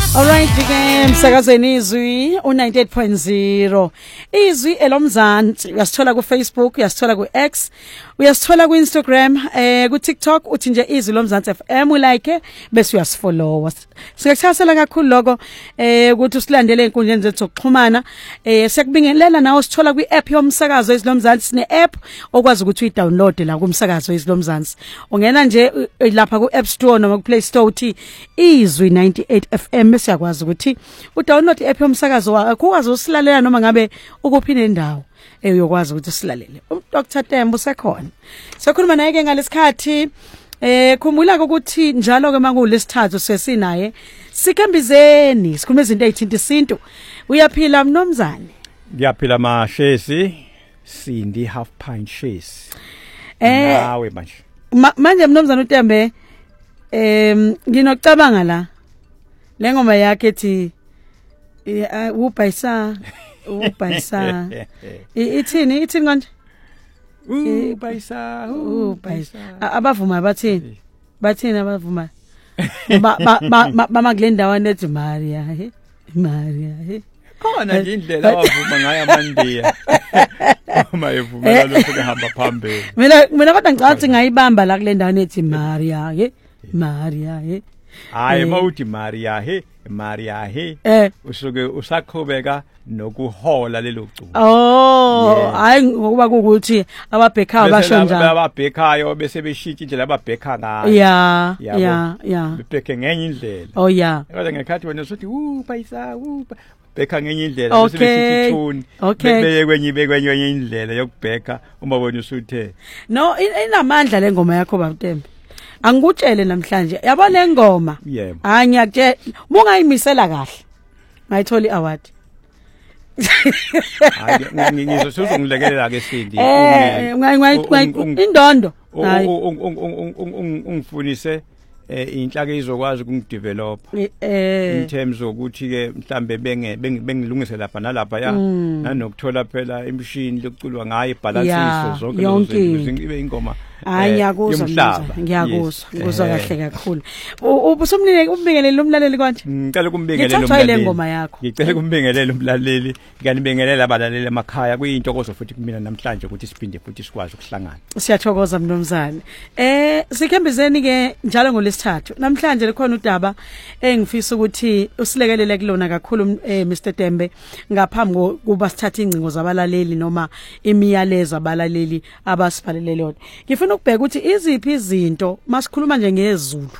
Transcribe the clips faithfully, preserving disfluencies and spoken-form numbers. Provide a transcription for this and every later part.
Alright, ke msakazweni izwi u ninety-eight point zero. Izwi elomzansi uyasithola ku Facebook, uyasithola ku X, uyasithola ku Instagram, eh ku TikTok uthi nje izwi lomzansi F M ulike bese uyasifollowa. Sikuthasela kakhulu lokho eh ukuthi usilandele inkundleni zethu zokuxhumana. Eh siyakubingelela nawe sithola ku app yomsakazo izwi lomzansi, sine app okwazi ukuthi uyidownload la kumsakazo izwi lomzansi. Ungena nje lapha ku App Store noma ku Play Store uthi izwi ninety-eight F M. Siyakwazi ukuthi udownload i-app yomsakazo wakho ukwazi usilalela noma ngabe ukuphi nendawo eh uyokwazi ukuthi usilalele. uDoctor Tembo sekhona. Sokhuluma naye ke ngalesikhathi eh khumbula ukuthi njalo ke mangulesithathu sesinaye sikembizeni sikhuluma izinto ezithinta isintu. Uyaphila mnomzane? Ngiyaphila mashesi Sindi half pint shesi. Eh nawe manje. Manje mnomzane uTembe em nginocabanga la lengoma yakhe ethi ubhayisa ubhayisa ithini ithini konje ubhayisa ubhayisa abavuma bathini bathini abavuma ba ba kule ndawo nethi Maria he Maria he khona nje indlela abavuma ngayo amandiya uma evumela lokho behamba phambili. Mina mina kodwa ngicathi ngayibamba la kule ndawo nethi Maria he Maria he hayi mawuthi Maria he Maria he usuke usakhobeka nokuhola lelo culo. Oh hayi ngokuba ukuthi ababhekhayo basho njalo ababhekhayo bese beshintsha indlela ababhekha ngayo. Yeah yeah yeah bebheke ngenye indlela. Oh yeah kodwa ngekhathi wena usuthi u bayisa u bhekha ngenye indlela bese beshintsha ithoni bebe kwenye bekwenye indlela yokubhekha uma wena usuthe no inamandla lengoma yakho babuTembe. Angikutshele namhlanje yabo lengoma hayi ngiyakutshela bungayimisela kahle ngayithola iaward. Hayi ngizosuzongilekelela ke Sindi eh indondo hayi ungifunise inhlaka izokwazi ukungidevelop in terms ukuthi ke mhlambe benge bengilungise lapha nalapha ya nanokuthola phela imishini lokuculwa ngayo ibhalansiso zonke lezo zinto ibe ingoma. Hayi ngiyakuzwa ngiyakuzwa ngizwa kahle kakhulu. Ubusumnike umbingelele umlaleli konje? Ngicela ukumbingelela umlaleli. Ngicela ngoma yakho. Ngicela ukumbingelela umlaleli, ngiyanibingelela abalaleli emakhaya kuyintokozo futhi kumina namhlanje ukuthi siphinde futhi sikwazi ukuhlangana. Siyathokoza mnomzane. Eh sikhembizeni ke njalo ngolesithathu. Namhlanje likhona udaba engifisa ukuthi usilekelele kulona kakhulu eh Mister Tembe ngaphambi kuba sithatha ingcingo zabalaleli noma imiyalezo abalaleli abasibhalele lona. Ngifuna ukubheka ukuthi iziphi izinto masikhuluma nje ngezulu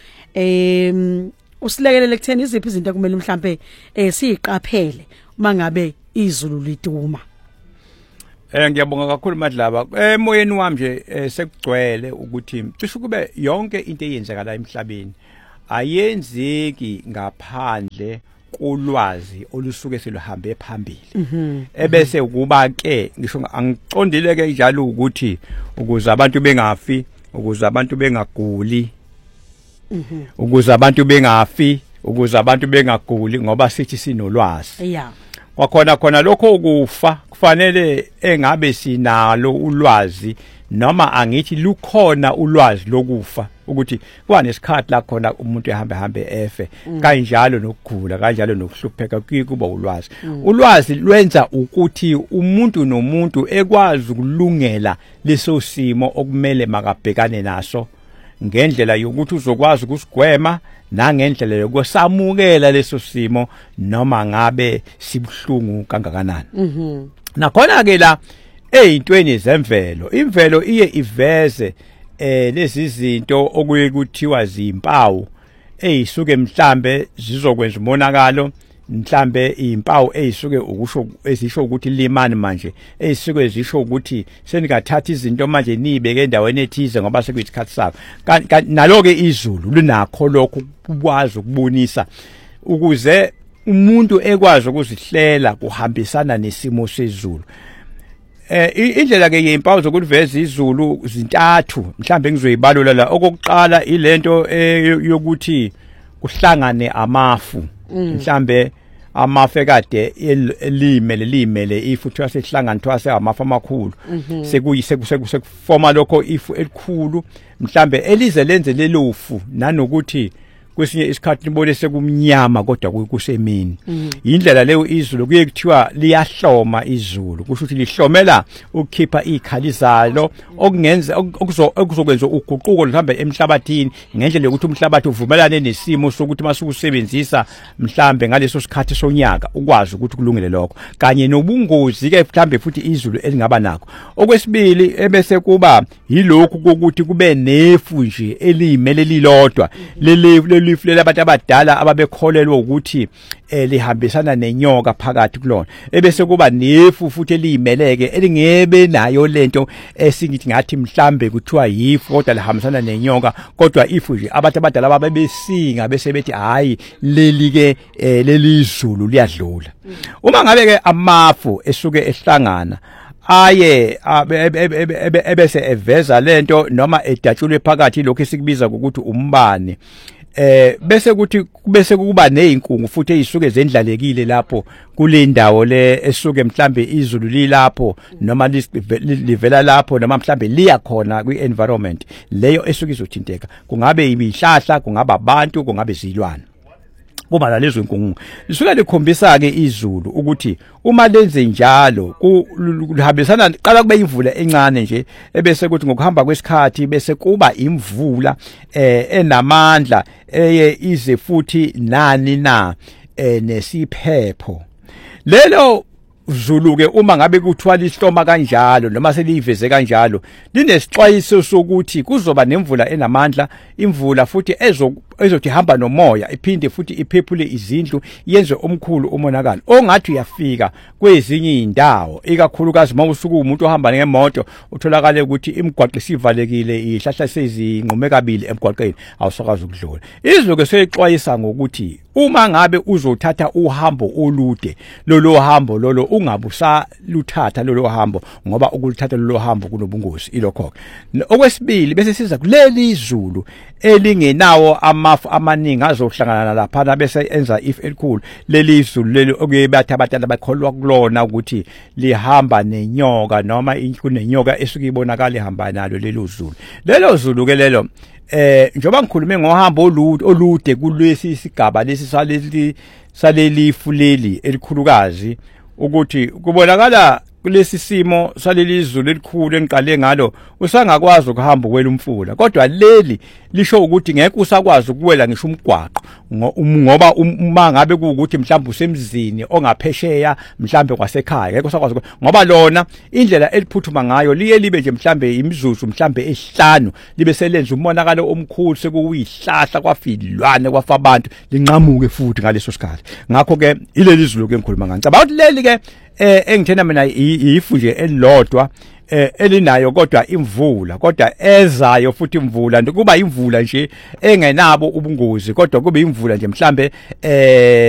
em usilekelele kutheni iziphi izinto kumele mhlambe eh siyiqaphele uma ngabe izulu liduma. Eh ngiyabonga kakhulu Madlaba. Emoyeni wami nje sekugcwele ukuthi cishe kube yonke into eyenzakala emhlabeni ayenzeki ngaphandle kulwazi olusuke seluhambe phambili. Ebese kuba ke ngisho angicondile ke njalo ukuthi ukuze abantu bengafi, ukuze abantu bengaguli, ukuze abantu bengafi, ukuze abantu bengaguli ngoba sithi sinolwazi. Yeah. Kwakhona khona lokho ukufa kufanele engabe sinalo ulwazi noma angithi lukhona ulwazi lokufa ukuthi kwanesikhathi la khona umuntu ehambe hambe efe kanjalo nokugula kanjalo nokuhlupheka kuba ulwazi. Ulwazi lwenza ukuthi umuntu nomuntu ekwazi ukulungela leso simo okumele makabhekane naso ngendlela yokuthi uzokwazi ukusigwema nangendlela yokusamukela leso simo noma ngabe sibhlungu kangakanani. Mhm. Nakhona ke la ezintweni zemvelo imvelo iye iveze eh lezi zinto okuye kuthiwa zimpawu ezisuke mhlambe zizokwenza umonakalo mhlambe impawu ezisuke ukusho ezisho ukuthi limani manje ezisuke zisho ukuthi senikathatha izinto manje nibeke endaweni ethize ngoba sekuyisikhathi sakho nalo ke izulu linakho lokho ukwazi ukubonisa ukuze umuntu ekwazi ukuzihlela kuhambisana nesimo sezulu. Eh indlela ke yempawu zokuveza izulu zintathu mhlambe ngizoyibalula la. Okokuqala ilento yokuthi kuhlangane amafu mhlambe amafu ekade elimele limele ifuthi wasehlangana thwase amafu amakhulu sekuyise sekufoma lokho ifu elikhulu mhlambe elize lenze lelofu nanokuthi kwesinye isikhathi nibone sekumnyama kodwa kusemini indlela leyo izulu kuye kuthiwa liyahloma izulu kusho ukuthi lihlomela ukukhipha ikhali zalo okungenza okuzokwenza uguquko mhlambe emhlabathini ngendlela yokuthi umhlabathi uvumelane nesimo sokuthi masukusebenzisa mhlambe ngaleso sikhathi sonyaka ukwazi ukuthi kulungile lokho kanye nobungozi ke mhlambe futhi izulu elingaba nakho okwesibili ebese kuba yilokhu kokuthi kube nefu nje elimele lilodwa leli lelifu labantu abadala ababekholelwa ukuthi lihambisana nenyoka phakathi kulona ebese kuba nefu futhi elimeleke elingebe nayo lento esingithi ngathi mhlambe kuthiwa yifu kodwa lihambisana nenyoka kodwa ifu nje abantu abadala ababesinga bese bethi hayi leli ke leli izulu liyadlula uma ngabe ke amafu esuke ehlangana aye ebese eveza lento noma edatshulwe phakathi lokho esikubiza ukuthi umbane eh bese kuthi bese kuba nezinkungu futhi ezisuke zendlalekile lapho kule ndawo le esuke mhlambe izulu lilapho noma livela lapho noma mhlambe liya khona kwi-environment leyo esuke izothinteka kungabe imihlahla kungaba abantu kungabe zilwane kuba nalezo inkungu lisuke likhombisa ke izulu ukuthi uma lenze njalo kuhambisana qala kube imvula encane nje ebese kuthi ngokuhamba kwesikhathi bese kuba imvula eh enamandla eye ize futhi nani na eh nesiphepho lelo zulu ke uma ngabe kuthiwa lihloma kanjalo noma seliveze kanjalo linesixwayiso sokuthi kuzoba nemvula enamandla imvula futhi ezo ezothi hamba nomoya iphinde futhi iphephule izindlu yenze omkhulu umonakalo ongathi uyafika kwezinye indawo ikakhulukazi mawusuka umuntu ohamba ngemoto utholakale ukuthi imigwaqo isivalekile ihlahla sezinqume kabili emgwaqeni awusakazi ukudlula izulu ke seyixwayisa ngokuthi uma ngabe uzothatha uhambo olude lolo hambo lolo ungabusa luthatha lolo hambo ngoba ukulithatha lolo hambo kunobungozi ilokho okwesibili bese siza kuleli izulu elingenawo amafu amaningi azohlangana lapha bese enza if elikhulu leli izulu leli okuyebathi abatala bakholwa kulona ukuthi lihamba nenyoka noma kunenyoka esuke ibonakala ihamba nalo lelo zulu lelo zulu ke lelo eh njoba ngikhulume ngohambo olude olude kulesi sigaba lesi saleli saleli fuleli elikhulukazi ukuthi kubonakala kulesi simo saleli izulu elikhulu eniqale ngalo usangakwazi ukuhamba kwela umfula kodwa leli lisho ukuthi ngeke usakwazi ukuwela ngisho umgwaqo ngoba uma ngabe kuukuthi mhlawumbe usemzini ongaphesheya mhlawumbe kwasekhaya ngeke usakwazi ngoba lona indlela eliphuthuma ngayo liye libe nje mhlawumbe imizuzu mhlawumbe ehlanu libe selenza umonakalo omkhulu sekuyihlahla kwafilwane kwafa abantu linqamuke futhi ngaleso sikhathi ngakho ke ileli izulu ke ngikhuluma ngani cabanga leli ke eh engithena mina ifu nje elilodwa eh elinayo kodwa imvula kodwa ezayo futhi imvula kuba imvula nje engenabo ubungozi kodwa kube imvula nje mhlambe eh